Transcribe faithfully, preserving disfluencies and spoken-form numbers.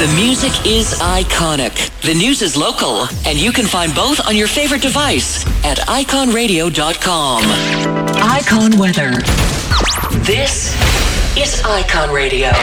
The music is iconic. The news is local. And you can find both on your favorite device at icon radio dot com. Icon Weather. This is Icon Radio.